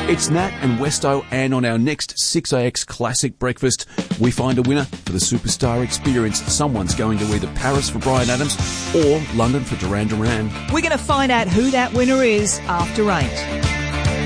It's Nat and Westo, and on our next 6AX Classic Breakfast, we find a winner for the Superstar Experience. Someone's going to either Paris for Bryan Adams or London for Duran Duran. We're going to find out who that winner is after 8.